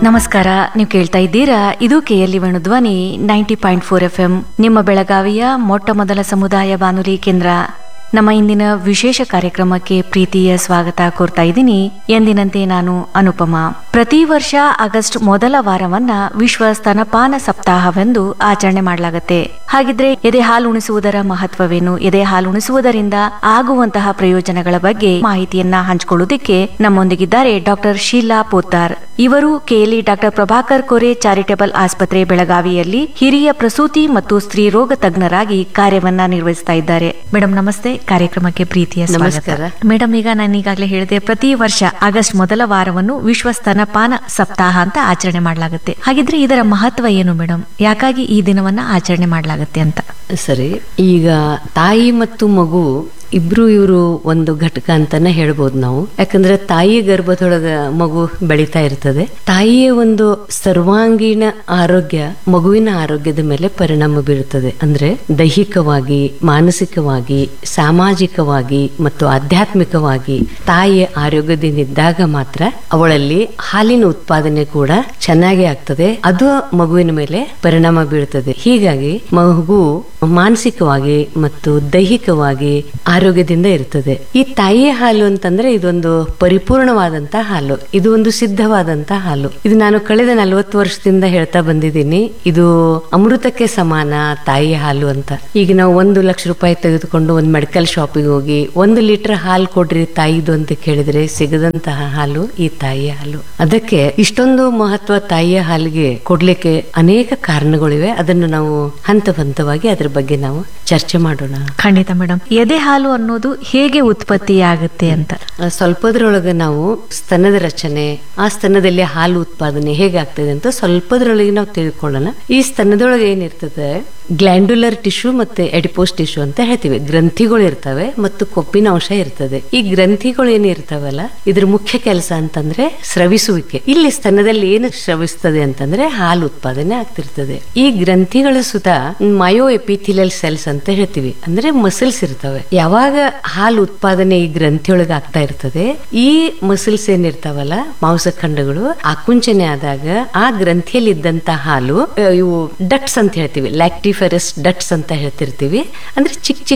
ನಮಸ್ಕಾರ. ನೀವು ಕೇಳ್ತಾ ಇದ್ದೀರಾ, ಇದು ಕೆಎಲ್ಇ ವೇಣುಧ್ವನಿ 90.4 FM, ನಿಮ್ಮ ಬೆಳಗಾವಿಯ ಮೊಟ್ಟ ಮೊದಲ ಸಮುದಾಯ ಬಾನುಲಿ ಕೇಂದ್ರ. ನಮ್ಮ ಇಂದಿನ ವಿಶೇಷ ಕಾರ್ಯಕ್ರಮಕ್ಕೆ ಪ್ರೀತಿಯ ಸ್ವಾಗತ ಕೋರ್ತಾ ಇದ್ದೀನಿ. ಎಂದಿನಂತೆ ನಾನು ಅನುಪಮ. ಪ್ರತಿ ವರ್ಷ ಆಗಸ್ಟ್ ಮೊದಲ ವಾರವನ್ನ ವಿಶ್ವ ಸ್ತನಪಾನ ಸಪ್ತಾಹವೆಂದು ಆಚರಣೆ ಮಾಡಲಾಗುತ್ತೆ. ಹಾಗಿದ್ರೆ ಎದೆ ಹಾಲು ಉಣಿಸುವುದರ ಮಹತ್ವವೇನು, ಎದೆ ಹಾಲು ಉಣಿಸುವುದರಿಂದ ಆಗುವಂತಹ ಪ್ರಯೋಜನಗಳ ಬಗ್ಗೆ ಮಾಹಿತಿಯನ್ನ ಹಂಚಿಕೊಳ್ಳುವುದಕ್ಕೆ ನಮ್ಮೊಂದಿಗಿದ್ದಾರೆ ಡಾಕ್ಟರ್ ಶೀಲಾ ಪೋತ್ತಾರ್. ಇವರು KLE doctor Prabhakar Kore charitable ಆಸ್ಪತ್ರೆ ಬೆಳಗಾವಿಯಲ್ಲಿ ಹಿರಿಯ ಪ್ರಸೂತಿ ಮತ್ತು ಸ್ತ್ರೀ ರೋಗ ತಜ್ಞರಾಗಿ ಕಾರ್ಯವನ್ನ ನಿರ್ವಹಿಸ್ತಾ ಇದ್ದಾರೆ. ಮೇಡಮ್ ನಮಸ್ತೆ, ಕಾರ್ಯಕ್ರಮಕ್ಕೆ ಪ್ರೀತಿಯ ನಮಸ್ಕಾರ. ಮೇಡಮ್, ಈಗ ನಾನು ಈಗಾಗಲೇ ಹೇಳಿದೆ, ಪ್ರತಿ ವರ್ಷ ಆಗಸ್ಟ್ ಮೊದಲ ವಾರವನ್ನು ವಿಶ್ವ ಸ್ತನಪಾನ ಸಪ್ತಾಹ ಅಂತ ಆಚರಣೆ ಮಾಡಲಾಗುತ್ತೆ. ಹಾಗಿದ್ರೆ ಇದರ ಮಹತ್ವ ಏನು ಮೇಡಮ್? ಯಾಕಾಗಿ ಈ ದಿನವನ್ನ ಆಚರಣೆ ಮಾಡಲಾಗುತ್ತೆ ಅಂತ? ಸರಿ, ಈಗ ತಾಯಿ ಮತ್ತು ಮಗು ಇವರು ಒಂದು ಘಟಕ ಅಂತಾನೆ ಹೇಳ್ಬೋದು ನಾವು. ಯಾಕಂದ್ರೆ ತಾಯಿ ಗರ್ಭದೊಳಗ ಮಗು ಬೆಳೀತಾ ಇರ್ತದೆ. ತಾಯಿಯ ಒಂದು ಸರ್ವಾಂಗೀಣ ಆರೋಗ್ಯ ಮಗುವಿನ ಆರೋಗ್ಯದ ಮೇಲೆ ಪರಿಣಾಮ ಬೀರುತ್ತದೆ. ಅಂದ್ರೆ ದೈಹಿಕವಾಗಿ, ಮಾನಸಿಕವಾಗಿ, ಸಾಮಾಜಿಕವಾಗಿ ಮತ್ತು ಆಧ್ಯಾತ್ಮಿಕವಾಗಿ ತಾಯಿಯ ಆರೋಗ್ಯದಿಂದಿದ್ದಾಗ ಮಾತ್ರ ಅವಳಲ್ಲಿ ಹಾಲಿನ ಉತ್ಪಾದನೆ ಕೂಡ ಚೆನ್ನಾಗಿ ಆಗ್ತದೆ. ಅದು ಮಗುವಿನ ಮೇಲೆ ಪರಿಣಾಮ ಬೀರುತ್ತದೆ. ಹೀಗಾಗಿ ಮಗು ಮಾನಸಿಕವಾಗಿ ಮತ್ತು ದೈಹಿಕವಾಗಿ ಆರೋಗ್ಯದಿಂದ ಇರ್ತದೆ. ಈ ತಾಯಿಯ ಹಾಲು ಅಂತಂದ್ರೆ ಇದೊಂದು ಪರಿಪೂರ್ಣವಾದಂತಹ ಹಾಲು, ಇದು ಒಂದು ಸಿದ್ಧವಾದಂತಹ ಹಾಲು. ಇದು ನಾನು ಕಳೆದ 40 ವರ್ಷದಿಂದ ಹೇಳ್ತಾ ಬಂದಿದ್ದೀನಿ. ಇದು ಅಮೃತಕ್ಕೆ ಸಮಾನ ತಾಯಿಯ ಹಾಲು ಅಂತ. ಈಗ ನಾವು 1 ಲಕ್ಷ ರೂಪಾಯಿ ತೆಗೆದುಕೊಂಡು ಒಂದು ಮೆಡಿಕಲ್ ಶಾಪಿಗೆ ಹೋಗಿ 1 ಲೀಟರ್ ಹಾಲು ಕೊಡ್ರಿ ತಾಯಿದು ಅಂತ ಕೇಳಿದ್ರೆ ಸಿಗದಂತಹ ಹಾಲು ಈ ತಾಯಿಯ ಹಾಲು. ಅದಕ್ಕೆ ಇಷ್ಟೊಂದು ಮಹತ್ವ ತಾಯಿಯ ಹಾಲಿಗೆ ಕೊಡ್ಲಿಕ್ಕೆ ಅನೇಕ ಕಾರಣಗಳಿವೆ. ಅದನ್ನು ನಾವು ಹಂತ ಹಂತವಾಗಿ ಅದ್ರ ಬಗ್ಗೆ ನಾವು ಚರ್ಚೆ ಮಾಡೋಣ. ಖಂಡಿತ ಮೇಡಮ್. ಎದೆ ಹಾಲು ಅನ್ನೋದು ಹೇಗೆ ಉತ್ಪತ್ತಿಯಾಗುತ್ತೆ ಅಂತ ಸ್ವಲ್ಪದ್ರೊಳಗೆ ನಾವು ಸ್ತನದ ರಚನೆ, ಆ ಸ್ತನದಲ್ಲಿ ಹಾಲು ಉತ್ಪಾದನೆ ಹೇಗಾಗ್ತದೆ ಅಂತ ಸ್ವಲ್ಪದ್ರೊಳಗೆ ನಾವು ತಿಳ್ಕೊಳ್ಳೋಣ. ಈ ಸ್ತನದೊಳಗೆ ಏನಿರ್ತದೆ, ಗ್ಲ್ಯಾಂಡುಲರ್ ಟಿಶ್ಯೂ ಮತ್ತೆ ಎಡಿಪೋಸ್ ಟಿಶ್ಯೂ ಅಂತ ಹೇಳ್ತೀವಿ. ಗ್ರಂಥಿಗಳು ಇರ್ತವೆ ಮತ್ತು ಕೊಬ್ಬಿನ ಅಂಶ ಇರ್ತದೆ. ಈ ಗ್ರಂಥಿಗಳು ಏನಿರ್ತಾವಲ್ಲ, ಇದ್ರ ಮುಖ್ಯ ಕೆಲಸ ಅಂತಂದ್ರೆ ಸ್ರವಿಸುವಿಕೆ. ಇಲ್ಲಿ ಸ್ತನದಲ್ಲಿ ಏನು ಸ್ರವಿಸ್ತದೆ ಅಂತಂದ್ರೆ ಹಾಲು ಉತ್ಪಾದನೆ ಆಗ್ತಿರ್ತದೆ. ಈ ಗ್ರಂಥಿಗಳ ಸುತ್ತ ಮಯೋ ಎಪಿಥಿಲಿಯಲ್ ಸೆಲ್ಸ್ ಅಂತ ಹೇಳ್ತೀವಿ, ಅಂದ್ರೆ ಮಸಲ್ಸ್ ಇರ್ತವೆ. ಯಾವಾಗ ಹಾಲು ಉತ್ಪಾದನೆ ಈ ಗ್ರಂಥಿಯೊಳಗೆ ಆಗ್ತಾ ಇರ್ತದೆ, ಈ ಮಸಲ್ಸ್ ಏನಿರ್ತಾವಲ್ಲ, ಮಾಂಸಖಂಡಗಳು ಆಕುಂಚನೆ ಆದಾಗ ಆ ಗ್ರಂಥಿಯಲ್ಲಿ ಇದ್ದಂತ ಹಾಲು, ಇವು ಡಕ್ಟ್ಸ್ ಅಂತ ಹೇಳ್ತೀವಿ, ಲ್ಯಾಕ್ಟಿಫೆರಸ್ ಡಕ್ಟ್ಸ್ ಅಂತ ಹೇಳ್ತಿರ್ತೀವಿ. ಅಂದ್ರೆ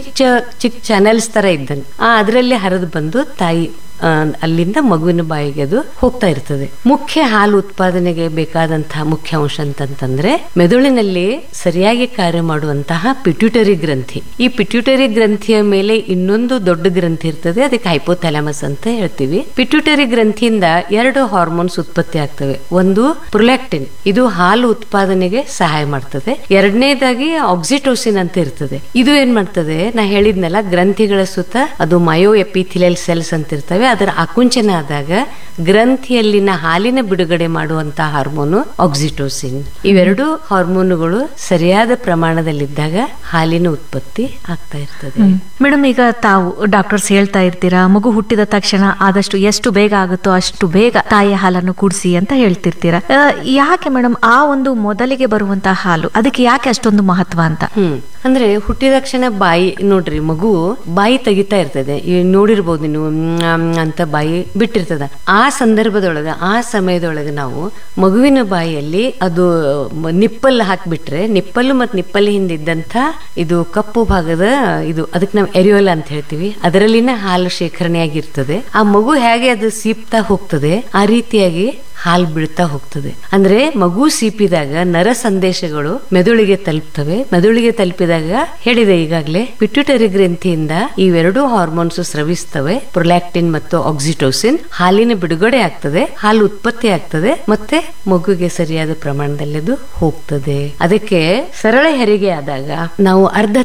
ಚಿಕ್ಕ ಚಾನೆಲ್ಸ್ ತರ ಇದ್ದಂಗೆ ಅದರಲ್ಲಿ ಹರಿದು ಬಂದು ತಾಯಿ ಅಲ್ಲಿಂದ ಮಗುವಿನ ಬಾಯಿಗೆ ಅದು ಹೋಗ್ತಾ ಇರ್ತದೆ. ಮುಖ್ಯ ಹಾಲು ಉತ್ಪಾದನೆಗೆ ಬೇಕಾದಂತಹ ಮುಖ್ಯ ಅಂಶ ಅಂತಂದ್ರೆ ಮೆದುಳಿನಲ್ಲಿ ಸರಿಯಾಗಿ ಕಾರ್ಯ ಮಾಡುವಂತಹ ಪಿಟ್ಯೂಟರಿ ಗ್ರಂಥಿ. ಈ ಪಿಟ್ಯೂಟರಿ ಗ್ರಂಥಿಯ ಮೇಲೆ ಇನ್ನೊಂದು ದೊಡ್ಡ ಗ್ರಂಥಿ ಇರ್ತದೆ, ಅದಕ್ಕೆ ಹೈಪೋಥಾಲಮಸ್ ಅಂತ ಹೇಳ್ತೀವಿ. ಪಿಟ್ಯೂಟರಿ ಗ್ರಂಥಿಯಿಂದ 2 ಹಾರ್ಮೋನ್ಸ್ ಉತ್ಪತ್ತಿ ಆಗ್ತವೆ. ಒಂದು ಪ್ರೊಲ್ಯಾಕ್ಟಿನ್, ಇದು ಹಾಲು ಉತ್ಪಾದನೆಗೆ ಸಹಾಯ ಮಾಡ್ತದೆ. ಎರಡನೇದಾಗಿ ಆಕ್ಸಿಟೋಸಿನ್ ಅಂತ ಇರ್ತದೆ. ಇದು ಏನ್ ಮಾಡ್ತದೆ, ನಾ ಹೇಳಿದ್ನಲ್ಲ, ಗ್ರಂಥಿಗಳ ಸುತ್ತ ಅದು ಮಯೋ ಎಪಿಥಿಲಿಯಲ್ ಸೆಲ್ಸ್ ಅಂತ ಇರ್ತವೆ. ಅದರ ಆಕುಂಚನ ಆದಾಗ ಗ್ರಂಥಿಯಲ್ಲಿನ ಹಾಲಿನ ಬಿಡುಗಡೆ ಮಾಡುವಂತಹ ಹಾರ್ಮೋನು ಆಕ್ಸಿಟೋಸಿನ್. ಇವೆರಡು ಹಾರ್ಮೋನುಗಳು ಸರಿಯಾದ ಪ್ರಮಾಣದಲ್ಲಿದ್ದಾಗ ಹಾಲಿನ ಉತ್ಪತ್ತಿ ಆಗ್ತಾ ಇರ್ತದೆ. ಮೇಡಮ್, ಈಗ ತಾವು ಡಾಕ್ಟರ್ಸ್ ಹೇಳ್ತಾ ಇರ್ತೀರಾ, ಮಗು ಹುಟ್ಟಿದ ತಕ್ಷಣ ಆದಷ್ಟು ಎಷ್ಟು ಬೇಗ ಆಗುತ್ತೋ ಅಷ್ಟು ಬೇಗ ತಾಯಿಯ ಹಾಲನ್ನು ಕುಡಿಸಿ ಅಂತ ಹೇಳ್ತಿರ್ತೀರಾ. ಯಾಕೆ ಮೇಡಮ್ ಆ ಒಂದು ಮೊದಲಿಗೆ ಬರುವಂತಹ ಹಾಲು ಅದಕ್ಕೆ ಯಾಕೆ ಅಷ್ಟೊಂದು ಮಹತ್ವ ಅಂತ? ಅಂದ್ರೆ ಹುಟ್ಟಿದ ತಕ್ಷಣ ಬಾಯಿ ನೋಡ್ರಿ, ಮಗು ಬಾಯಿ ತೆಗಿತಾ ಇರ್ತದೆ, ನೋಡಿರ್ಬೋದು ನೀವು, ಅಂತ ಬಾಯಿ ಬಿಟ್ಟಿರ್ತದ. ಆ ಸಂದರ್ಭದೊಳಗ, ಆ ಸಮಯದೊಳಗೆ ನಾವು ಮಗುವಿನ ಬಾಯಿಯಲ್ಲಿ ಅದು ನಿಪ್ಪಲ್ ಹಾಕ್ಬಿಟ್ರೆ, ನಿಪ್ಪಲ್ಲು ಮತ್ತು ನಿಪ್ಪಲ್ ಹಿಂದಿದ್ದಂತ ಇದು ಕಪ್ಪು ಭಾಗದ ಇದು, ಅದಕ್ಕೆ ನಾವು ಎರಿಯೋಲ ಅಂತ ಹೇಳ್ತೀವಿ, ಅದರಲ್ಲಿನ ಹಾಲು ಶೇಖರಣೆ ಆಗಿರ್ತದೆ. ಆ ಮಗು ಹೇಗೆ ಅದು ಸೀಪ್ತಾ ಹೋಗ್ತದೆ, ಆ ರೀತಿಯಾಗಿ ಹಾಲು ಬೀಳ್ತಾ ಹೋಗ್ತದೆ. ಅಂದ್ರೆ ಮಗು ಸೀಪಿದಾಗ ನರ ಸಂದೇಶಗಳು ಮೆದುಳಿಗೆ ತಲುಪ್ತವೆ. ಮೆದುಳಿಗೆ ತಲುಪಿದಾಗ ಹೇಳಿದೆ ಈಗಾಗಲೇ, ಪಿಟ್ಯೂಟರಿ ಗ್ರಂಥಿಯಿಂದ ಇವೆರಡು ಹಾರ್ಮೋನ್ಸ್ ಸ್ರವಿಸ್ತವೆ, ಪ್ರೊಲ್ಯಾಕ್ಟಿನ್ ಮತ್ತು ಆಕ್ಸಿಟೋಸಿನ್. ಹಾಲಿನ ಬಿಡುಗಡೆ ಆಗ್ತದೆ, ಹಾಲು ಉತ್ಪತ್ತಿ ಆಗ್ತದೆ, ಮತ್ತೆ ಮಗುಗೆ ಸರಿಯಾದ ಪ್ರಮಾಣದಲ್ಲಿ ಅದು ಹೋಗ್ತದೆ. ಅದಕ್ಕೆ ಸರಳ ಹೆರಿಗೆ ಆದಾಗ ನಾವು ಅರ್ಧ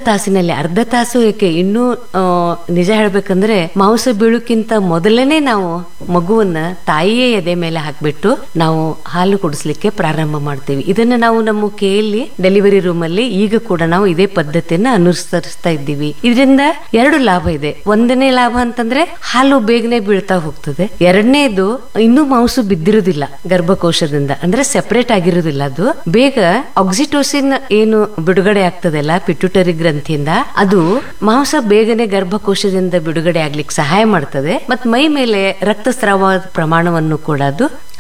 ತಾಸು ಏಕೆ, ಇನ್ನೂ ನಿಜ ಹೇಳ್ಬೇಕಂದ್ರೆ ಮಾಂಸ ಬೀಳುಕ್ಕಿಂತ ಮೊದಲನೇ ನಾವು ಮಗುವನ್ನ ತಾಯಿಯೇ ಎದೆ ಮೇಲೆ ಹಾಕ್ಬಿಟ್ಟು ನಾವು ಹಾಲು ಕುಡಿಸ್ಲಿಕ್ಕೆ ಪ್ರಾರಂಭ ಮಾಡ್ತೀವಿ. ಇದನ್ನ ನಾವು ನಮ್ಮ ಕೆಎಲ್ಇ ಡೆಲಿವರಿ ರೂಮ್ ಅಲ್ಲಿ ಈಗ ಕೂಡ ನಾವು ಇದೇ ಪದ್ಧತಿಯನ್ನ ಅನುಸರಿಸ್ತಾ ಇದ್ದೀವಿ. ಇದರಿಂದ 2 ಲಾಭ ಇದೆ. ಒಂದನೇ ಲಾಭ ಅಂತಂದ್ರೆ ಹಾಲು ಬೇಗನೆ ಬೀಳ್ತಾ ಹೋಗ್ತದೆ. ಎರಡನೇದು, ಇನ್ನೂ ಮಾಂಸ ಬಿದ್ದಿರುವುದಿಲ್ಲ ಗರ್ಭಕೋಶದಿಂದ, ಅಂದ್ರೆ ಸೆಪರೇಟ್ ಆಗಿರುವುದಿಲ್ಲ. ಅದು ಬೇಗ ಆಕ್ಸಿಟೋಸಿನ್ ಏನು ಬಿಡುಗಡೆ ಆಗ್ತದಲ್ಲ ಪಿಟ್ಯೂಟರಿ ಗ್ರಂಥಿಯಿಂದ, ಅದು ಮಾಂಸ ಬೇಗನೆ ಗರ್ಭಕೋಶದಿಂದ ಬಿಡುಗಡೆ ಆಗ್ಲಿಕ್ಕೆ ಸಹಾಯ ಮಾಡ್ತದೆ. ಮತ್ ಮೈ ಮೇಲೆ ರಕ್ತಸ್ರಾವ ಪ್ರಮಾಣವನ್ನು ಕೂಡ ಅದು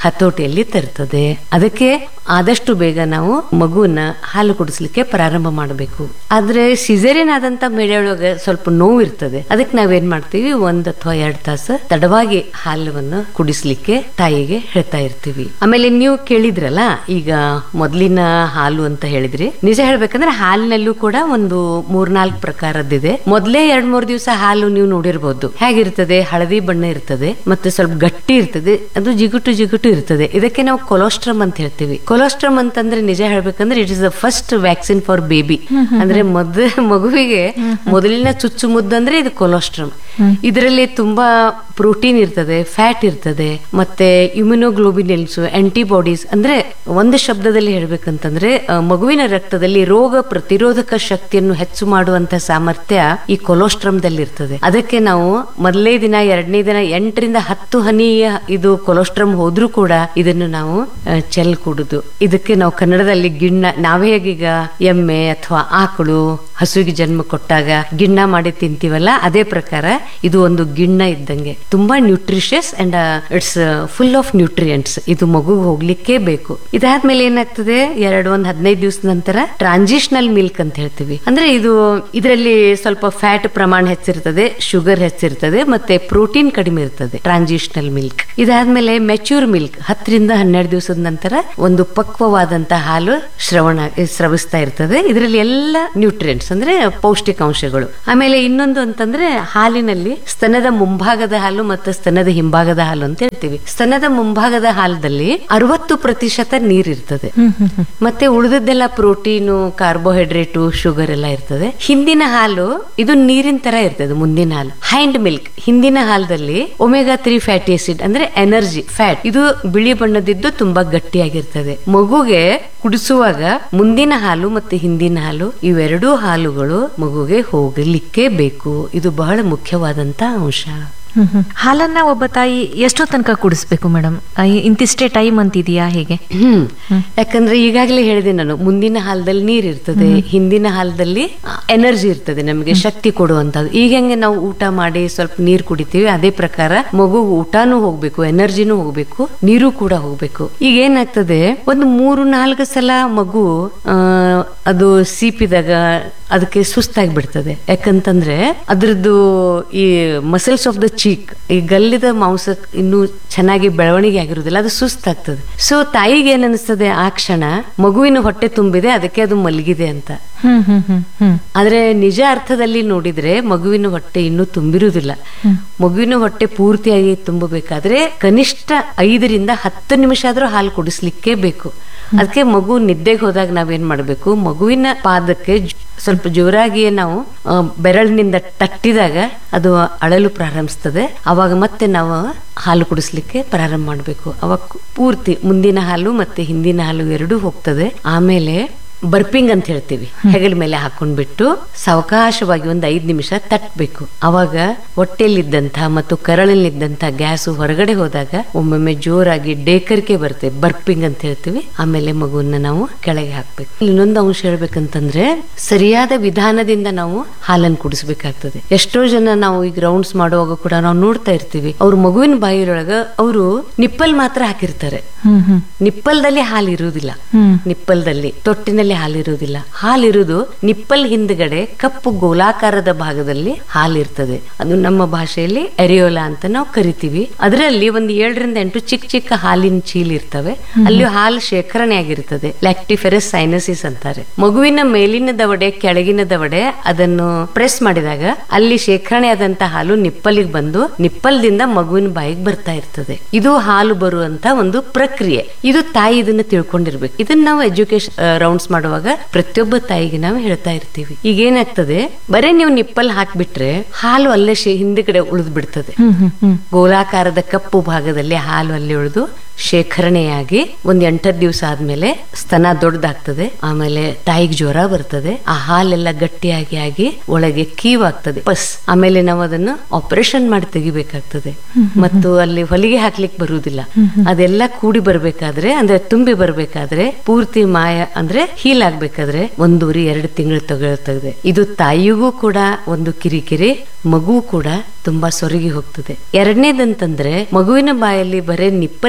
ಹತೋಟಿಯಲ್ಲಿ ತರ್ತದೆ. ಅದಕ್ಕೆ ಆದಷ್ಟು ಬೇಗ ನಾವು ಮಗುವನ್ನ ಹಾಲು ಕುಡಿಸ್ಲಿಕ್ಕೆ ಪ್ರಾರಂಭ ಮಾಡಬೇಕು. ಆದ್ರೆ ಸಿಸೇರಿಯನ್ ಆದಂತ ಮಹಿಳೆಯೊಳಗೆ ಸ್ವಲ್ಪ ನೋವು ಇರ್ತದೆ. ಅದಕ್ಕೆ ನಾವೇನ್ ಮಾಡ್ತೀವಿ, 1 ಅಥವಾ 2 ತಾಸು ತಡವಾಗಿ ಹಾಲವನ್ನು ಕುಡಿಸ್ಲಿಕ್ಕೆ ತಾಯಿಗೆ ಹೇಳ್ತಾ ಇರ್ತೀವಿ. ಆಮೇಲೆ ನೀವು ಕೇಳಿದ್ರಲ್ಲ, ಈಗ ಮೊದಲಿನ ಹಾಲು ಅಂತ ಹೇಳಿದ್ರಿ. ನಿಜ ಹೇಳ್ಬೇಕಂದ್ರೆ ಹಾಲಿನಲ್ಲೂ ಕೂಡ ಒಂದು 3-4 ಪ್ರಕಾರದ್ದಿದೆ. ಮೊದಲೇ 2-3 ದಿವಸ ಹಾಲು ನೀವು ನೋಡಿರ್ಬೋದು, ಹೇಗಿರ್ತದೆ, ಹಳದಿ ಬಣ್ಣ ಇರ್ತದೆ, ಮತ್ತೆ ಸ್ವಲ್ಪ ಗಟ್ಟಿ ಇರ್ತದೆ, ಅದು ಜಿಗುಟು ಜಿಗುಟು ಇರ್ತದೆ. ಇದಕ್ಕೆ ನಾವು ಕೊಲೆಸ್ಟ್ರಮ್ ಅಂತ ಹೇಳ್ತೀವಿ. ಕೊಲೆಸ್ಟ್ರಮ್ ಅಂತಂದ್ರೆ ನಿಜ ಹೇಳ್ಬೇಕಂದ್ರೆ it is the first vaccine for baby. ಅಂದ್ರೆ ಮಗುವಿಗೆ ಮೊದಲಿನ ಚುಚ್ಚು ಮುದ್ದು ಅಂದ್ರೆ ಇದು ಕೊಲೆಸ್ಟ್ರಮ್. ಇದರಲ್ಲಿ ತುಂಬಾ ಪ್ರೋಟೀನ್ ಇರ್ತದೆ, ಫ್ಯಾಟ್ ಇರ್ತದೆ, ಮತ್ತೆ ಇಮ್ಯುನೋಗ್ಲೋಬಿನಿನ್ಸ್, ಆಂಟಿಬಾಡೀಸ್. ಅಂದ್ರೆ ಒಂದು ಶಬ್ದದಲ್ಲಿ ಹೇಳ್ಬೇಕಂತಂದ್ರೆ ಮಗುವಿನ ರಕ್ತದಲ್ಲಿ ರೋಗ ಪ್ರತಿರೋಧಕ ಶಕ್ತಿಯನ್ನು ಹೆಚ್ಚು ಮಾಡುವಂತ ಸಾಮರ್ಥ್ಯ ಈ ಕೊಲೆಸ್ಟ್ರಮ್ದಲ್ಲಿ ಇರ್ತದೆ. ಅದಕ್ಕೆ ನಾವು ಮೊದಲನೇ ದಿನ, 2ನೇ ದಿನ 8ರಿಂದ 10 ಹನಿಯ ಇದು ಕೊಲೆಸ್ಟ್ರಮ್ ಹೋದ್ರೂ ಕೂಡ ಇದನ್ನು ನಾವು ಚೆಲ್ ಕುಡುದು. ಇದಕ್ಕೆ ನಾವು ಕನ್ನಡದಲ್ಲಿ ಗಿಣ್ಣ, ನಾವೇ ಹೇಗೀಗ ಎಮ್ಮೆ ಅಥವಾ ಆಕಳು ಹಸುವಿಗೆ ಜನ್ಮ ಕೊಟ್ಟಾಗ ಗಿಣ್ಣ ಮಾಡಿ ತಿಂತೀವಲ್ಲ, ಅದೇ ಪ್ರಕಾರ ಇದು ಒಂದು ಗಿಣ್ಣ ಇದ್ದಂಗೆ. ತುಂಬಾ nutritious and it's full of nutrients. ಇದು ಮಗುಗೆ ಹೋಗ್ಲಿಕ್ಕೆ ಬೇಕು. ಇದಾದ್ಮೇಲೆ ಏನಾಗ್ತದೆ, 15 ದಿವಸದ ನಂತರ ಟ್ರಾನ್ಸಿಷನಲ್ ಮಿಲ್ಕ್ ಅಂತ ಹೇಳ್ತೀವಿ. ಅಂದ್ರೆ ಇದರಲ್ಲಿ ಸ್ವಲ್ಪ ಫ್ಯಾಟ್ ಪ್ರಮಾಣ ಹೆಚ್ಚಿರ್ತದೆ, ಶುಗರ್ ಹೆಚ್ಚಿರ್ತದೆ, ಮತ್ತೆ ಪ್ರೋಟೀನ್ ಕಡಿಮೆ ಇರ್ತದೆ. ಟ್ರಾನ್ಸಿಷನಲ್ ಮಿಲ್ಕ್ ಇದಾದ್ಮೇಲೆ ಮೆಚ್ಯೂರ್ ಮಿಲ್ಕ್ 10ರಿಂದ 12 ದಿವಸದ ನಂತರ ಒಂದು ಪಕ್ವವಾದಂತ ಹಾಲು ಸ್ರವಿಸ್ತಾ ಇರ್ತದೆ. ಇದರಲ್ಲಿ ಎಲ್ಲ ನ್ಯೂಟ್ರಿಯೆಂಟ್ಸ್ ಅಂದ್ರೆ ಪೌಷ್ಟಿಕಾಂಶಗಳು. ಆಮೇಲೆ ಇನ್ನೊಂದು ಅಂತಂದ್ರೆ ಹಾಲಿನಲ್ಲಿ ಸ್ತನದ ಮುಂಭಾಗದ ಹಾಲು ಮತ್ತು ಸ್ತನದ ಹಿಂಭಾಗದ ಹಾಲು ಅಂತ ಹೇಳ್ತೀವಿ. ಸ್ತನದ ಮುಂಭಾಗದ ಹಾಲದಲ್ಲಿ 60% ನೀರಿರ್ತದೆ, ಮತ್ತೆ ಉಳಿದದ್ದೆಲ್ಲ ಪ್ರೋಟೀನು, ಕಾರ್ಬೋಹೈಡ್ರೇಟು, ಶುಗರ್ ಎಲ್ಲ ಇರ್ತದೆ. ಹಿಂದಿನ ಹಾಲು ಇದು ನೀರಿನ ತರ ಇರ್ತದೆ. ಮುಂದಿನ ಹಾಲು ಹೈಂಡ್ ಮಿಲ್ಕ್, ಹಿಂದಿನ ಹಾಲದಲ್ಲಿ ಒಮೆಗಾ 3 ಫ್ಯಾಟಿ ಆಸಿಡ್ ಅಂದ್ರೆ ಎನರ್ಜಿ ಫ್ಯಾಟ್, ಇದು ಬಿಳಿ ಬಣ್ಣದಿದ್ದು ತುಂಬಾ ಗಟ್ಟಿಯಾಗಿರ್ತದೆ. ಮಗುಗೆ ಕುಡಿಸುವಾಗ ಮುಂದಿನ ಹಾಲು ಮತ್ತೆ ಹಿಂದಿನ ಹಾಲು ಇವೆರಡೂ ಹಾಲುಗಳು ಮಗುಗೆ ಹೋಗಲಿಕ್ಕೆ ಬೇಕು. ಇದು ಬಹಳ ಮುಖ್ಯವಾದಂತ ಅಂಶ. ಹಾಲನ್ನ ಒಬ್ಬ ತಾಯಿ ಎಷ್ಟೋ ತನಕ ಕುಡಿಸ್ಬೇಕು ಮೇಡಮ್? ಇಂತಿಷ್ಟೇ ಟೈಮ್ ಅಂತಿದೆಯಾ, ಹೇಗೆ? ಯಾಕಂದ್ರೆ ಈಗಾಗಲೇ ಹೇಳಿದೆ ನಾನು, ಮುಂದಿನ ಹಾಲದಲ್ಲಿ ನೀರ್ ಇರ್ತದೆ, ಹಿಂದಿನ ಹಾಲದಲ್ಲಿ ಎನರ್ಜಿ ಇರ್ತದೆ, ನಮಗೆ ಶಕ್ತಿ ಕೊಡುವಂತದ್ದು. ಈಗ ಹೆಂಗೆ ನಾವು ಊಟ ಮಾಡಿ ಸ್ವಲ್ಪ ನೀರ್ ಕುಡಿತೀವಿ, ಅದೇ ಪ್ರಕಾರ ಮಗು ಊಟನೂ ಹೋಗ್ಬೇಕು, ಎನರ್ಜಿನೂ ಹೋಗ್ಬೇಕು, ನೀರು ಕೂಡ ಹೋಗ್ಬೇಕು. ಈಗ ಏನಾಗ್ತದೆ, ಒಂದು 3-4 ಸಲ ಮಗು ಅದು ಸೀಪಿದಾಗ ಅದಕ್ಕೆ ಸುಸ್ತಾಗಿ ಬಿಡ್ತದೆ. ಯಾಕಂತಂದ್ರೆ ಅದ್ರದ್ದು ಈ ಮಸಲ್ಸ್ ಆಫ್ ದ ಚೀಕ್, ಈ ಗಲ್ಲಿದ ಮಾಂಸ ಇನ್ನೂ ಚೆನ್ನಾಗಿ ಬೆಳವಣಿಗೆ ಆಗಿರುವುದಿಲ್ಲ, ಅದು ಸುಸ್ತಾಗ್ತದೆ. ಸೊ ತಾಯಿಗೆ ಏನ್ ಅನಿಸ್ತದೆ, ಆ ಕ್ಷಣ ಮಗುವಿನ ಹೊಟ್ಟೆ ತುಂಬಿದೆ, ಅದಕ್ಕೆ ಅದು ಮಲಗಿದೆ ಅಂತ. ಆದ್ರೆ ನಿಜ ಅರ್ಥದಲ್ಲಿ ನೋಡಿದ್ರೆ ಮಗುವಿನ ಹೊಟ್ಟೆ ಇನ್ನೂ ತುಂಬಿರುವುದಿಲ್ಲ. ಮಗುವಿನ ಹೊಟ್ಟೆ ಪೂರ್ತಿಯಾಗಿ ತುಂಬಬೇಕಾದ್ರೆ ಕನಿಷ್ಠ 5ರಿಂದ 10 ನಿಮಿಷ ಆದ್ರೂ ಹಾಲು ಕುಡಿಸ್ಲಿಕ್ಕೆ ಬೇಕು. ಅದಕ್ಕೆ ಮಗು ನಿದ್ದೆಗೆ ಹೋದಾಗ ನಾವೇನ್ ಮಾಡ್ಬೇಕು, ಮಗುವಿನ ಪಾದಕ್ಕೆ ಸ್ವಲ್ಪ ಜೋರಾಗಿ ನಾವು ಬೆರಳಿನಿಂದ ತಟ್ಟಿದಾಗ ಅದು ಅಳಲು ಪ್ರಾರಂಭಿಸ್ತದೆ. ಅವಾಗ ಮತ್ತೆ ನಾವು ಹಾಲು ಕುಡಿಸ್ಲಿಕ್ಕೆ ಪ್ರಾರಂಭ ಮಾಡ್ಬೇಕು. ಅವಾಗ ಪೂರ್ತಿ ಮುಂದಿನ ಹಾಲು ಮತ್ತೆ ಹಿಂದಿನ ಹಾಲು ಎರಡೂ ಹೋಗ್ತದೆ. ಆಮೇಲೆ ಬರ್ಪಿಂಗ್ ಅಂತ ಹೇಳ್ತೀವಿ, ಹೆಗಲ ಮೇಲೆ ಹಾಕೊಂಡ್ಬಿಟ್ಟು ಸಾವಕಾಶವಾಗಿ 5 ನಿಮಿಷ ತಟ್ಟಬೇಕು. ಅವಾಗ ಹೊಟ್ಟೆಯಲ್ಲಿದ್ದಂತ ಮತ್ತು ಕರಳಲ್ಲಿದ್ದಂತ ಗ್ಯಾಸ್ ಹೊರಗಡೆ ಹೋದಾಗ ಒಮ್ಮೊಮ್ಮೆ ಜೋರಾಗಿ ಡೇಕರ್ಕೆ ಬರುತ್ತೆ, ಬರ್ಪಿಂಗ್ ಅಂತ ಹೇಳ್ತೀವಿ. ಆಮೇಲೆ ಮಗುವನ್ನ ನಾವು ಕೆಳಗೆ ಹಾಕ್ಬೇಕು. ಇನ್ನೊಂದು ಅಂಶ ಹೇಳ್ಬೇಕಂತಂದ್ರೆ ಸರಿಯಾದ ವಿಧಾನದಿಂದ ನಾವು ಹಾಲನ್ನು ಕುಡಿಸ್ಬೇಕಾಗ್ತದೆ. ಎಷ್ಟೋ ಜನ ನಾವು ಈಗ ರೌಂಡ್ಸ್ ಮಾಡುವಾಗ ಕೂಡ ನಾವು ನೋಡ್ತಾ ಇರ್ತೀವಿ, ಅವ್ರ ಮಗುವಿನ ಬಾಯಿಯೊಳಗ ಅವರು ನಿಪ್ಪಲ್ ಮಾತ್ರ ಹಾಕಿರ್ತಾರೆ, ನಿಪ್ಪಲ್ದಲ್ಲಿ ಹಾಲು ಇರುವುದಿಲ್ಲ, ನಿಪ್ಪಲ್ದಲ್ಲಿ ತೊಟ್ಟಿನಲ್ಲಿ ಹಾಲಿರುವುದಿಲ್ಲ. ಹಾಲಿರುವುದು ನಿಪ್ಪಲ್ ಹಿಂದ್ಗಡೆ ಕಪ್ಪು ಗೋಲಾಕಾರದ ಭಾಗದಲ್ಲಿ ಹಾಲಿರ್ತದೆ. ಅದು ನಮ್ಮ ಭಾಷೆಯಲ್ಲಿ ಎರಿಯೋಲಾ ಅಂತ ನಾವು ಕರಿತೀವಿ. ಅದರಲ್ಲಿ 7ರಿಂದ 8 ಚಿಕ್ಕ ಚಿಕ್ಕ ಹಾಲಿನ ಚೀಲ್ ಇರ್ತವೆ, ಅಲ್ಲಿ ಹಾಲು ಶೇಖರಣೆ ಆಗಿರ್ತದೆ. ಲ್ಯಾಕ್ಟಿಫೆರಸ್ ಸೈನಸಿಸ್ ಅಂತಾರೆ. ಮಗುವಿನ ಮೇಲಿನ ದವಡೆ ಕೆಳಗಿನ ದವಡೆ ಅದನ್ನು ಪ್ರೆಸ್ ಮಾಡಿದಾಗ ಅಲ್ಲಿ ಶೇಖರಣೆ ಆದಂತ ಹಾಲು ನಿಪ್ಪಲಿಗೆ ಬಂದು ನಿಪ್ಪಲ್ದಿಂದ ಮಗುವಿನ ಬಾಯಿಗೆ ಬರ್ತಾ ಇರ್ತದೆ. ಇದು ಹಾಲು ಬರುವಂತ ಒಂದು ಪ್ರಕ್ರಿಯೆ. ಇದು ತಾಯಿ ಇದನ್ನ ತಿಳ್ಕೊಂಡಿರ್ಬೇಕು. ಇದನ್ನ ನಾವು ಎಜುಕೇಶನ್ ರೌಂಡ್ಸ್ ಮಾಡುವಾಗ ಪ್ರತಿಯೊಬ್ಬ ತಾಯಿಗೆ ನಾವು ಹೇಳ್ತಾ ಇರ್ತೀವಿ. ಈಗ ಏನಾಗ್ತದೆ, ಬರೇ ನೀವು ನಿಪ್ಪಲ್ ಹಾಕ್ಬಿಟ್ರೆ ಹಾಲು ಅಲ್ಲೇ ಹಿಂದ್ಗಡೆ ಉಳಿದು ಬಿಡ್ತದೆ. ಗೋಲಾಕಾರದ ಕಪ್ಪು ಭಾಗದಲ್ಲಿ ಹಾಲು ಅಲ್ಲಿ ಉಳಿದು ಶೇಖರಣೆಯಾಗಿ 8 ದಿವಸ ಆದ್ಮೇಲೆ ಸ್ತನ ದೊಡ್ಡದಾಗ್ತದೆ. ಆಮೇಲೆ ತಾಯಿಗೆ ಜ್ವರ ಬರ್ತದೆ. ಆ ಹಾಲೆಲ್ಲ ಗಟ್ಟಿಯಾಗಿ ಆಗಿ ಒಳಗೆ ಕೀವಾಗ್ತದೆ, ಪಸ್. ಆಮೇಲೆ ನಾವು ಅದನ್ನು ಆಪರೇಷನ್ ಮಾಡಿ ತೆಗಿಬೇಕಾಗ್ತದೆ. ಮತ್ತು ಅಲ್ಲಿ ಹೊಲಿಗೆ ಹಾಕ್ಲಿಕ್ಕೆ ಬರುವುದಿಲ್ಲ. ಅದೆಲ್ಲ ಕೂಡಿ ಬರ್ಬೇಕಾದ್ರೆ, ಅಂದ್ರೆ ತುಂಬಿ ಬರ್ಬೇಕಾದ್ರೆ, ಪೂರ್ತಿ ಮಾಯ ಅಂದ್ರೆ ಹೀಲ್ ಆಗ್ಬೇಕಾದ್ರೆ 1.5-2 ತಿಂಗಳು ತಗೊಳ್ತದೆ. ಇದು ತಾಯಿಗೂ ಕೂಡ ಒಂದು ಕಿರಿಕಿರಿ, ಮಗು ಕೂಡ ತುಂಬಾ ಸೊರಗಿ ಹೋಗ್ತದೆ. ಎರಡನೇದಂತಂದ್ರೆ ಮಗುವಿನ ಬಾಯಲ್ಲಿ ಬರೇ ನಿಪ್ಪಲ್ ಹಾಕೋದ್ರಿಂದ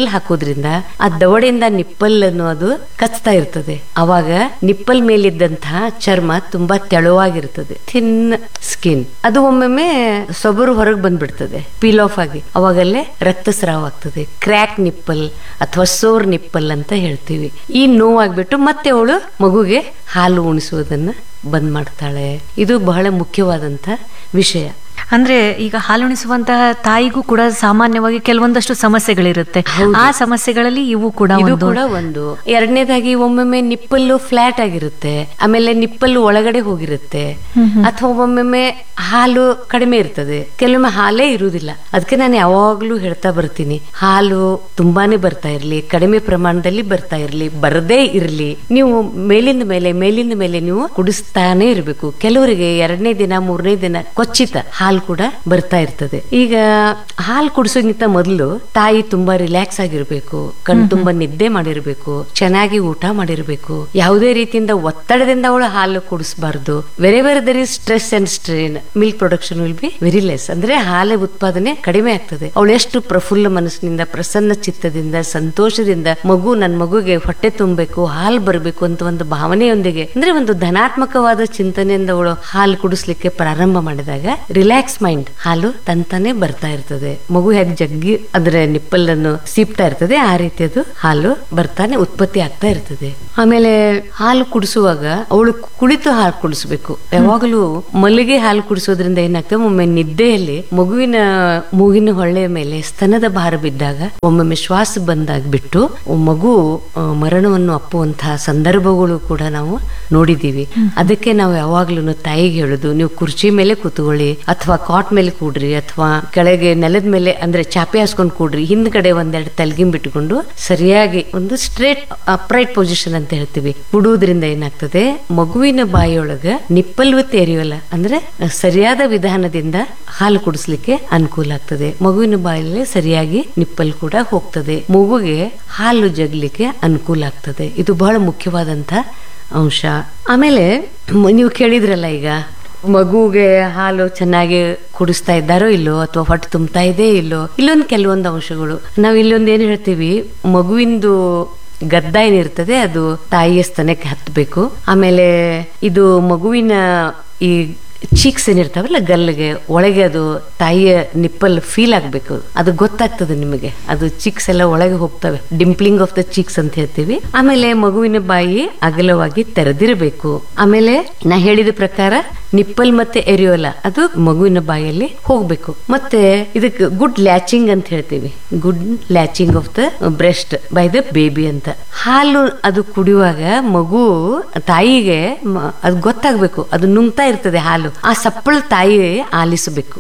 ಹಾಕೋದ್ರಿಂದ ಆ ದವಡೆಯಿಂದ ನಿಪ್ಪಲ್ ಅನ್ನೋದು ಕಚ್ತಾ ಇರ್ತದೆ. ಅವಾಗ ನಿಪ್ಪಲ್ ಮೇಲಿದ್ದಂತಹ ಚರ್ಮ ತುಂಬಾ ತೆಳುವಾಗಿರ್ತದೆ, ಥಿನ್ ಸ್ಕಿನ್. ಅದು ಒಮ್ಮೊಮ್ಮೆ ಸೊಬರು ಹೊರಗೆ ಬಂದ್ಬಿಡ್ತದೆ, ಪೀಲ್ ಆಫ್ ಆಗಿ. ಅವಾಗಲ್ಲೇ ರಕ್ತಸ್ರಾವ ಆಗ್ತದೆ, ಕ್ರ್ಯಾಕ್ ನಿಪ್ಪಲ್ ಅಥವಾ ಸೋರ್ ನಿಪ್ಪಲ್ ಅಂತ ಹೇಳ್ತೀವಿ. ಈ ನೋವಾಗ್ಬಿಟ್ಟು ಮತ್ತೆ ಅವಳು ಮಗುಗೆ ಹಾಲು ಉಣಿಸುವುದನ್ನ ಬಂದ್ ಮಾಡ್ತಾಳೆ. ಇದು ಬಹಳ ಮುಖ್ಯವಾದಂತ ವಿಷಯ. ಅಂದ್ರೆ ಈಗ ಹಾಲುಣಿಸುವಂತಹ ತಾಯಿಗೂ ಕೂಡ ಸಾಮಾನ್ಯವಾಗಿ ಕೆಲವೊಂದಷ್ಟು ಸಮಸ್ಯೆಗಳಿರುತ್ತೆ. ಆ ಸಮಸ್ಯೆಗಳಲ್ಲಿ ಇವು ಕೂಡ ಒಂದು. ಎರಡನೇದಾಗಿ ಒಮ್ಮೊಮ್ಮೆ ನಿಪ್ಪಲ್ಲು ಫ್ಲಾಟ್ ಆಗಿರುತ್ತೆ, ಆಮೇಲೆ ನಿಪ್ಪಲ್ಲು ಒಳಗಡೆ ಹೋಗಿರುತ್ತೆ, ಅಥವಾ ಒಮ್ಮೊಮ್ಮೆ ಹಾಲು ಕಡಿಮೆ ಇರ್ತದೆ, ಕೆಲವೊಮ್ಮೆ ಹಾಲೇ ಇರುವುದಿಲ್ಲ. ಅದಕ್ಕೆ ನಾನು ಯಾವಾಗ್ಲೂ ಹೇಳ್ತಾ ಬರ್ತೀನಿ, ಹಾಲು ತುಂಬಾನೇ ಬರ್ತಾ ಇರ್ಲಿ, ಕಡಿಮೆ ಪ್ರಮಾಣದಲ್ಲಿ ಬರ್ತಾ ಇರ್ಲಿ, ಬರದೇ ಇರ್ಲಿ, ನೀವು ಮೇಲಿಂದ ಮೇಲೆ ನೀವು ಕುಡಿಸ್ತಾನೆ ಇರಬೇಕು. ಕೆಲವರಿಗೆ 2ನೇ ದಿನ 3ನೇ ದಿನ ಕೊಚ್ಚಿತ ಹಾಲು ಕೂಡ ಬರ್ತಾ ಇರ್ತದೆ. ಈಗ ಹಾಲು ಕುಡಿಸೋಕ್ಕಿಂತ ಮೊದಲು ತಾಯಿ ತುಂಬಾ ರಿಲ್ಯಾಕ್ಸ್ ಆಗಿರ್ಬೇಕು, ಕಣ್ ತುಂಬಾ ನಿದ್ದೆ ಮಾಡಿರ್ಬೇಕು, ಚೆನ್ನಾಗಿ ಊಟ ಮಾಡಿರ್ಬೇಕು. ಯಾವುದೇ ರೀತಿಯಿಂದ ಒತ್ತಡದಿಂದ ಅವಳು ಹಾಲು ಕುಡಿಸಬಾರ್ದು. Wherever there is stress and strain, milk production will be very less. ಅಂದ್ರೆ ಹಾಲು ಉತ್ಪಾದನೆ ಕಡಿಮೆ ಆಗ್ತದೆ. ಅವಳು ಎಷ್ಟು ಪ್ರಫುಲ್ಲ ಮನಸ್ಸಿನಿಂದ, ಪ್ರಸನ್ನ ಚಿತ್ತದಿಂದ, ಸಂತೋಷದಿಂದ ನನ್ ಮಗುಗೆ ಹೊಟ್ಟೆ ತುಂಬಬೇಕು, ಹಾಲು ಬರಬೇಕು ಅಂತ ಒಂದು ಭಾವನೆಯೊಂದಿಗೆ, ಅಂದ್ರೆ ಒಂದು ಧನಾತ್ಮಕವಾದ ಚಿಂತನೆಯಿಂದ ಅವಳು ಹಾಲು ಕುಡಿಸ್ಲಿಕ್ಕೆ ಪ್ರಾರಂಭ ಮಾಡಿದಾಗ ರಿಲ್ಯಾಕ್ಸ್ ಮೈಂಡ್, ಹಾಲು ತಂತಾನೆ ಬರ್ತಾ ಇರ್ತದೆ. ಮಗು ಹೇಗೆ ಜಗ್ಗಿ ಅದರ ನಿಪ್ಪಲ್ ಅನ್ನು ಸೀಪ್ತಾ ಇರ್ತದೆ, ಆ ರೀತಿ ಅದು ಹಾಲು ಬರ್ತಾನೆ ಉತ್ಪತ್ತಿ ಆಗ್ತಾ ಇರ್ತದೆ. ಆಮೇಲೆ ಹಾಲು ಕುಡಿಸುವಾಗ ಅವಳು ಕುಳಿತು ಹಾಲು ಕುಡಿಸ್ಬೇಕು. ಯಾವಾಗಲೂ ಮಲ್ಲಿಗೆ ಹಾಲು ಕುಡಿಸೋದ್ರಿಂದ ಏನಾಗ್ತದೆ, ಒಮ್ಮೆ ನಿದ್ದೆಯಲ್ಲಿ ಮಗುವಿನ ಮೂಗಿನ ಹೊಳ್ಳೆಯ ಮೇಲೆ ಸ್ತನದ ಭಾರ ಬಿದ್ದಾಗ ಒಮ್ಮೊಮ್ಮೆ ಶ್ವಾಸ ಬಂದಾಗ್ಬಿಟ್ಟು ಮಗು ಮರಣವನ್ನು ಅಪ್ಪುವಂತಹ ಸಂದರ್ಭಗಳು ಕೂಡ ನಾವು ನೋಡಿದೀವಿ. ಅದಕ್ಕೆ ನಾವು ಯಾವಾಗ್ಲೂ ತಾಯಿಗೆ ಹೇಳುದು, ನೀವು ಕುರ್ಚಿ ಮೇಲೆ ಕೂತ್ಕೊಳ್ಳಿ, ಅಥವಾ ಕಾಟ್ ಮೇಲೆ ಕೂಡ್ರಿ, ಅಥವಾ ಕೆಳಗೆ ನೆಲದ ಮೇಲೆ ಅಂದ್ರೆ ಚಾಪೆ ಹಾಸ್ಕೊಂಡು ಕೂಡ್ರಿ, ಹಿಂದ್ಗಡೆ ಒಂದೆರಡು ತಲೆಗಿಂ ಬಿಟ್ಕೊಂಡು ಸರಿಯಾಗಿ ಒಂದು ಸ್ಟ್ರೇಟ್ ಅಪ್ರೈಟ್ ಪೊಸಿಷನ್ ಅಂತ ಹೇಳ್ತೀವಿ. ಕುಡುವುದ್ರಿಂದ ಏನಾಗ್ತದೆ, ಮಗುವಿನ ಬಾಯಿಯೊಳಗ ನಿಪ್ಪಲ್ ವಿತ್ ಏರಿಯೋಲ ಅಂದ್ರೆ ಸರಿಯಾದ ವಿಧಾನದಿಂದ ಹಾಲು ಕುಡಿಸ್ಲಿಕ್ಕೆ ಅನುಕೂಲ ಆಗ್ತದೆ. ಮಗುವಿನ ಬಾಯಲ್ಲಿ ಸರಿಯಾಗಿ ನಿಪ್ಪಲ್ ಕೂಡ ಹೋಗ್ತದೆ, ಮಗುಗೆ ಹಾಲು ಜಗ್ಲಿಕ್ಕೆ ಅನುಕೂಲ ಆಗ್ತದೆ. ಇದು ಬಹಳ ಮುಖ್ಯವಾದಂತ ಅಂಶ. ಆಮೇಲೆ ನೀವು ಕೇಳಿದ್ರಲ್ಲ, ಈಗ ಮಗುಗೆ ಹಾಲು ಚೆನ್ನಾಗಿ ಕುಡಿಸ್ತಾ ಇದ್ದಾರೋ ಇಲ್ಲೋ, ಅಥವಾ ಹೊಟ್ಟೆ ತುಂಬ್ತಾ ಇದೆ ಇಲ್ಲೋ, ಇಲ್ಲೊಂದು ಕೆಲವೊಂದು ಅಂಶಗಳು ನಾವು ಇಲ್ಲೊಂದು ಏನ್ ಹೇಳ್ತೀವಿ, ಮಗುವಿಂದು ಗದ್ದ ಏನಿರ್ತದೆ ಅದು ತಾಯಿಯ ಸ್ತನಕ್ಕೆ ಹತ್ತಬೇಕು. ಆಮೇಲೆ ಇದು ಮಗುವಿನ ಈ ಚೀಕ್ಸ್ ಏನಿರ್ತಾವಲ್ಲ ಗಲ್ಲಿಗೆ ಒಳಗೆ, ಅದು ತಾಯಿಯ ನಿಪ್ಪಲ್ ಫೀಲ್ ಆಗ್ಬೇಕು, ಅದು ಗೊತ್ತಾಗ್ತದೆ ನಿಮಗೆ. ಅದು ಚೀಕ್ಸ್ ಎಲ್ಲ ಒಳಗೆ ಹೋಗ್ತವೆ, ಡಿಂಪ್ಲಿಂಗ್ ಆಫ್ ದ ಚೀಕ್ಸ್ ಅಂತ ಹೇಳ್ತೀವಿ. ಆಮೇಲೆ ಮಗುವಿನ ಬಾಯಿ ಅಗಲವಾಗಿ ತೆರೆದಿರಬೇಕು. ಆಮೇಲೆ ನಾ ಹೇಳಿದ ಪ್ರಕಾರ ನಿಪ್ಪಲ್ ಮತ್ತೆ ಎರಿಯೋಲ ಅದು ಮಗುವಿನ ಬಾಯಲ್ಲಿ ಹೋಗ್ಬೇಕು. ಮತ್ತೆ ಇದಕ್ಕೆ ಗುಡ್ ಲ್ಯಾಚಿಂಗ್ ಅಂತ ಹೇಳ್ತೀವಿ, good latching of the breast by the baby ಅಂತ. ಹಾಲು ಅದು ಕುಡಿಯುವಾಗ ಮಗು ತಾಯಿಗೆ ಅದು ಗೊತ್ತಾಗ್ಬೇಕು, ಅದು ನುಂಗ್ತಾ ಇರ್ತದೆ ಹಾಲು, ಆ ಸಪ್ಪಳ ತಾಯಿ ಆಲಿಸಬೇಕು.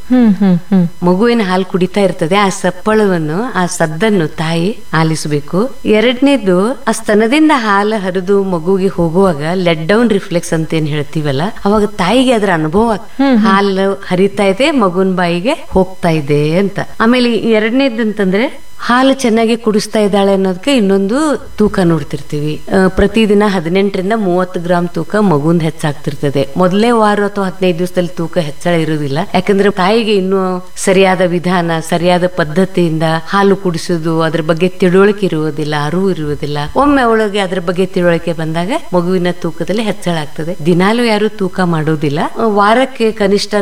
ಮಗು ಏನು ಹಾಲು ಕುಡಿತಾ ಇರ್ತದೆ, ಆ ಸಪ್ಪಳವನ್ನು, ಆ ಸದ್ದನ್ನು ತಾಯಿ ಆಲಿಸಬೇಕು. ಎರಡನೇದು, ಆ ಸ್ತನದಿಂದ ಹಾಲು ಹರಿದು ಮಗುಗೆ ಹೋಗುವಾಗ ಲೆಟ್ ಡೌನ್ ರಿಫ್ಲೆಕ್ಸ್ ಅಂತ ಏನ್ ಹೇಳ್ತೀವಲ್ಲ, ಅವಾಗ ತಾಯಿಗೆ ಅದರ ಅನುಭವ, ಹಾಲು ಹರಿತಾ ಇದೆ, ಮಗುನ್ ಬಾಯಿಗೆ ಹೋಗ್ತಾ ಇದೆ ಅಂತ. ಆಮೇಲೆ ಎರಡನೇದು ಅಂತಂದ್ರೆ ಹಾಲು ಚೆನ್ನಾಗಿ ಕುಡಿಸ್ತಾ ಇದ್ದಾಳೆ ಅನ್ನೋದಕ್ಕೆ ಇನ್ನೊಂದು ತೂಕ ನೋಡ್ತಿರ್ತೀವಿ. ಪ್ರತಿದಿನ 18ರಿಂದ 30 ಗ್ರಾಮ್ ತೂಕ ಮಗುಂದ್ ಹೆಚ್ಚಾಗ್ತಿರ್ತದೆ. ಮೊದಲೇ ವಾರ ಅಥವಾ 15 ದಿವಸದಲ್ಲಿ ತೂಕ ಹೆಚ್ಚಳ ಇರುವುದಿಲ್ಲ, ಯಾಕಂದ್ರೆ ತಾಯಿಗೆ ಇನ್ನೂ ಸರಿಯಾದ ವಿಧಾನ, ಸರಿಯಾದ ಪದ್ಧತಿಯಿಂದ ಹಾಲು ಕುಡಿಸೋದು ಅದ್ರ ಬಗ್ಗೆ ತಿಳುವಳಿಕೆ ಇರುವುದಿಲ್ಲ, ಅರಿವು ಇರುವುದಿಲ್ಲ. ಒಮ್ಮೆ ಅವಳಿಗೆ ಅದ್ರ ಬಗ್ಗೆ ತಿಳುವಳಿಕೆ ಬಂದಾಗ ಮಗುವಿನ ತೂಕದಲ್ಲಿ ಹೆಚ್ಚಳ ಆಗ್ತದೆ. ದಿನಾಲೂ ಯಾರು ತೂಕ ಮಾಡೋದಿಲ್ಲ, ವಾರಕ್ಕೆ ಕನಿಷ್ಠ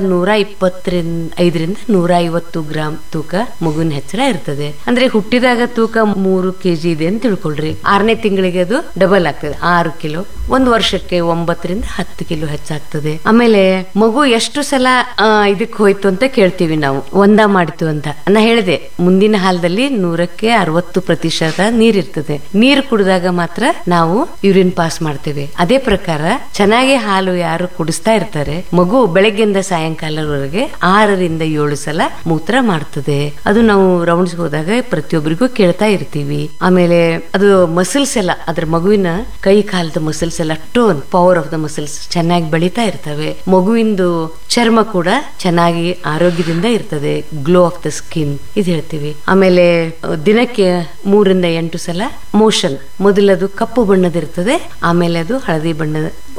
125ರಿಂದ 150 ಗ್ರಾಮ್ ತೂಕ ಮಗುವಿನ ಹೆಚ್ಚಳ ಇರ್ತದೆ. ಅಂದ್ರೆ ಹುಟ್ಟಿದಾಗ ತೂಕ 3 kg ಇದೆ ಅಂತ ತಿಳ್ಕೊಳ್ರಿ, 6ನೇ ತಿಂಗಳಿಗೆ ಅದು ಡಬಲ್ ಆಗ್ತದೆ, 6 ಕಿಲೋ. 1 ವರ್ಷಕ್ಕೆ 9ರಿಂದ 10 ಕಿಲೋ ಹೆಚ್ಚಾಗ್ತದೆ. ಆಮೇಲೆ ಮಗು ಎಷ್ಟು ಸಲ ಇದಕ್ಕೆ ಹೋಯ್ತು ಅಂತ ಕೇಳ್ತೀವಿ ನಾವು, ಒಂದ ಮಾಡಿತು ಅಂತ. ನಾ ಹೇಳಿದೆ, ಮುಂದಿನ ಹಾಲದಲ್ಲಿ 100ಕ್ಕೆ 60% ನೀರಿರ್ತದೆ. ನೀರು ಕುಡಿದಾಗ ಮಾತ್ರ ನಾವು ಯೂರಿನ್ ಪಾಸ್ ಮಾಡ್ತೇವೆ. ಅದೇ ಪ್ರಕಾರ ಚೆನ್ನಾಗಿ ಹಾಲು ಯಾರು ಕುಡಿಸ್ತಾ ಇರ್ತಾರೆ, ಮಗು ಬೆಳಗ್ಗೆಯಿಂದ ಸಾಯಂಕಾಲವರೆಗೆ 6ರಿಂದ 7 ಸಲ ಮೂತ್ರ ಮಾಡ್ತದೆ. ಅದು ನಾವು ರೌಂಡ್ಸ್ ಹೋದಾಗ ಪ್ರತಿಯೊಬ್ಬರಿಗೂ ಕೇಳ್ತಾ ಇರ್ತೀವಿ. ಆಮೇಲೆ ಅದು ಮಸಲ್ಸ್ ಎಲ್ಲ, ಅದ್ರ ಮಗುವಿನ ಕೈ ಕಾಲದ ಮಸಲ್ಸ್ ಎಲ್ಲ, tone power of the muscles ಚೆನ್ನಾಗಿ ಬೆಳೀತಾ ಇರ್ತವೆ. ಮಗುವಿಂದು ಚರ್ಮ ಕೂಡ ಚೆನ್ನಾಗಿ ಆರೋಗ್ಯದಿಂದ ಇರ್ತದೆ, ಗ್ಲೋ ಆಫ್ ದ ಸ್ಕಿನ್ ಇದು ಹೇಳ್ತೀವಿ. ಆಮೇಲೆ ದಿನಕ್ಕೆ 3ರಿಂದ 8 ಸಲ ಮೋಷನ್, ಮೊದಲದು ಕಪ್ಪು ಬಣ್ಣದ ಇರ್ತದೆ, ಆಮೇಲೆ ಅದು ಹಳದಿ ಬಣ್ಣದ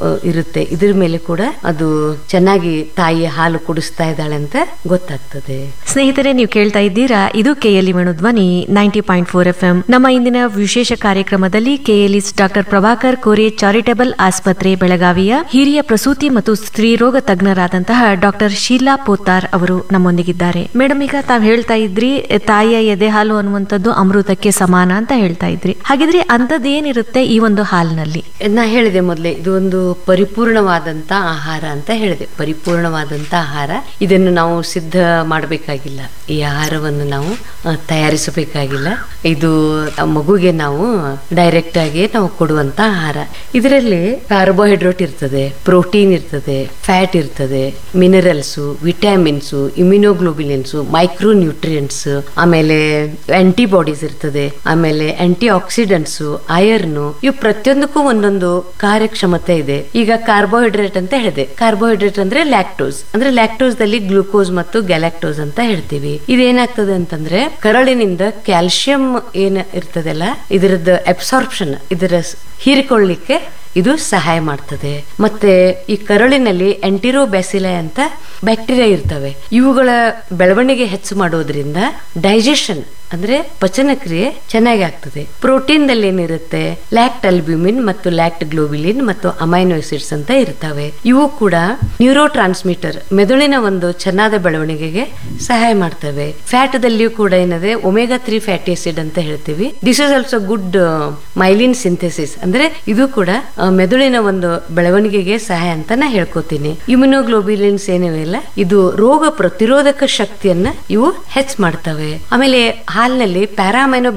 ಇರುತ್ತೆ, ಇದ್ರ ಮೇಲೆ ಕೂಡ ಅದು ಚೆನ್ನಾಗಿ ತಾಯಿ ಹಾಲು ಕುಡಿಸ್ತಾ ಇದ್ದಾಳೆ ಅಂತ ಗೊತ್ತಾಗ್ತದೆ. ಸ್ನೇಹಿತರೆ, ನೀವು ಕೇಳ್ತಾ ಇದ್ದೀರಾ, ಇದು ಕೆಎಲ್ಇ ವೇಣುಧ್ವನಿ 90.4 FM. ನಮ್ಮ ಇಂದಿನ ವಿಶೇಷ ಕಾರ್ಯಕ್ರಮದಲ್ಲಿ KLES doctor Prabhakar Kore charitable ಆಸ್ಪತ್ರೆ ಬೆಳಗಾವಿಯ ಹಿರಿಯ ಪ್ರಸೂತಿ ಮತ್ತು ಸ್ತ್ರೀರೋಗ ತಜ್ಞರಾದಂತಹ ಡಾಕ್ಟರ್ ಶೀಲಾ ಪೋತಾರ್ ಅವರು ನಮ್ಮೊಂದಿಗಿದ್ದಾರೆ. ಮೇಡಮ್, ಈಗ ತಾವ್ ಹೇಳ್ತಾ ಇದ್ರಿ ತಾಯಿಯ ಎದೆ ಹಾಲು ಅನ್ನುವಂಥದ್ದು ಅಮೃತಕ್ಕೆ ಸಮಾನ ಅಂತ ಹೇಳ್ತಾ ಇದ್ರಿ. ಹಾಗಿದ್ರೆ ಅಂತದ್ ಏನಿರುತ್ತೆ ಈ ಒಂದು ಹಾಲಿನಲ್ಲಿ? ನಾ ಹೇಳಿದೆ ಮೊದಲೇ, ಇದು ಒಂದು ಪರಿಪೂರ್ಣವಾದಂತ ಆಹಾರ ಅಂತ ಹೇಳಿದೆ. ಪರಿಪೂರ್ಣವಾದಂತ ಆಹಾರ, ಇದನ್ನು ನಾವು ಸಿದ್ಧ ಮಾಡಬೇಕಾಗಿಲ್ಲ, ಈ ಆಹಾರವನ್ನು ನಾವು ತಯಾರಿಸಬೇಕಾಗಿಲ್ಲ. ಇದು ಮಗುಗೆ ನಾವು ಡೈರೆಕ್ಟ್ ಆಗಿ ನಾವು ಕೊಡುವಂತ ಆಹಾರ. ಇದರಲ್ಲಿ ಕಾರ್ಬೋಹೈಡ್ರೇಟ್ ಇರ್ತದೆ, ಪ್ರೋಟೀನ್ ಇರ್ತದೆ, ಫ್ಯಾಟ್ ಇರ್ತದೆ, minerals, vitamins, immunoglobulins, micro nutrients, ಆಮೇಲೆ ಆಂಟಿಬಾಡೀಸ್ ಇರ್ತದೆ, ಆಮೇಲೆ ಆಂಟಿ ಆಕ್ಸಿಡೆಂಟ್ಸ್, ಐರನ್, ಇವು ಪ್ರತಿಯೊಂದಕ್ಕೂ ಒಂದೊಂದು ಕಾರ್ಯಕ್ಷಮತೆ ಇದೆ. ಈಗ ಕಾರ್ಬೋಹೈಡ್ರೇಟ್ ಅಂತ ಹೇಳಿದೆ. ಕಾರ್ಬೋಹೈಡ್ರೇಟ್ ಅಂದ್ರೆ ಲ್ಯಾಕ್ಟೋಸ್, ಅಂದ್ರೆ ಲ್ಯಾಕ್ಟೋಸ್ ದಲ್ಲಿ ಗ್ಲೂಕೋಸ್ ಮತ್ತು ಗ್ಯಾಲಾಕ್ಟೋಸ್ ಅಂತ ಹೇಳ್ತೀವಿ. ಇದೇನಾಗ್ತದೆ ಅಂತಂದ್ರೆ ಕರಳಿನಿಂದ ಕ್ಯಾಲ್ಸಿಯಂ ಏನ್ ಇರ್ತದಲ್ಲ, ಇದರದ್ದು ಅಬ್ಸಾರ್ಪ್ಷನ್, ಇದರ ಹೀರಿಕೊಳ್ಳಿಕ್ಕೆ ಇದು ಸಹಾಯ ಮಾಡ್ತದೆ. ಮತ್ತೆ ಈ ಕರಳಿನಲ್ಲಿ ಎಂಟಿರೋಬ್ಯಾಸಿಲೈ ಅಂತ ಬ್ಯಾಕ್ಟೀರಿಯಾ ಇರ್ತವೆ. ಇವುಗಳ ಬೆಳವಣಿಗೆ ಹೆಚ್ಚು ಮಾಡೋದ್ರಿಂದ ಡೈಜೆಷನ್ ಅಂದ್ರೆ ಪಚನ ಕ್ರಿಯೆ ಚೆನ್ನಾಗಿ ಆಗ್ತದೆ. ಪ್ರೋಟೀನ್ ದಲ್ಲಿ ಏನಿರುತ್ತೆ, ಲ್ಯಾಕ್ಟ್ ಅಲ್ಬ್ಯೂಮಿನ್ ಮತ್ತು ಲ್ಯಾಕ್ಟ್ ಗ್ಲೋಬಿಲಿನ್ ಮತ್ತು ಅಮೈನೋ ಆಸಿಡ್ಸ್ ಅಂತ ಇರ್ತವೆ. ಇವು ಕೂಡ ನ್ಯೂರೋ ಟ್ರಾನ್ಸ್ಮಿಟರ್, ಮೆದುಳಿನ ಒಂದು ಚೆನ್ನಾದ ಬೆಳವಣಿಗೆಗೆ ಸಹಾಯ ಮಾಡ್ತವೆ. ಫ್ಯಾಟ್ ದಲ್ಲಿಯೂ ಕೂಡ ಏನಿದೆ, ಒಮೆಗಾ 3 ಫ್ಯಾಟಿ ಆಸಿಡ್ ಅಂತ ಹೇಳ್ತೀವಿ. This is also good myelin synthesis, ಅಂದ್ರೆ ಇದು ಕೂಡ ಮೆದುಳಿನ ಒಂದು ಬೆಳವಣಿಗೆಗೆ ಸಹಾಯ ಅಂತ ನಾ ಹೇಳ್ಕೊತೀನಿ. ಇಮ್ಯುನೋಗ್ಲೋಬಿಲಿನ್ಸ್ ಏನಿವೆಲ್ಲ, ಇದು ರೋಗ ಪ್ರತಿರೋಧಕ ಶಕ್ತಿಯನ್ನ ಇವು ಹೆಚ್ಚು ಮಾಡ್ತವೆ. ಆಮೇಲೆ ಹಾಲಿನಲ್ಲಿ ಪ್ಯಾರಾಮೈನೋ